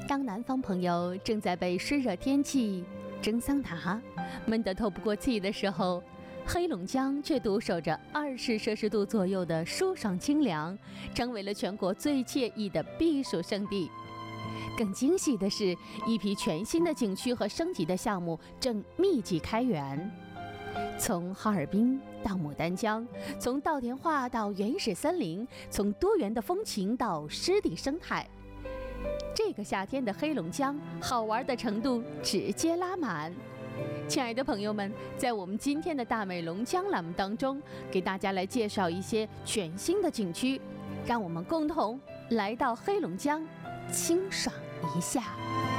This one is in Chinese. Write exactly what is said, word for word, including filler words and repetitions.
当南方朋友正在被湿热天气蒸桑拿闷得透不过气的时候，黑龙江却独守着二十摄氏度左右的舒爽清凉，成为了全国最惬意的避暑胜地。更惊喜的是，一批全新的景区和升级的项目正密集开园。从哈尔滨到牡丹江，从稻田画到原始森林，从多元的风情到湿地生态，这个夏天的黑龙江好玩的程度直接拉满。亲爱的朋友们，在我们今天的大美龙江栏目当中，给大家来介绍一些全新的景区，让我们共同来到黑龙江清爽一下。